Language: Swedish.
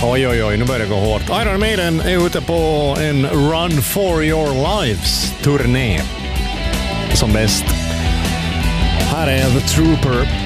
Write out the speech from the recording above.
Oj, oj, oj, nu börjar det gå hårt. Iron Maiden är ute på en Run for your lives-turné. Som bäst. Här är The Trooper.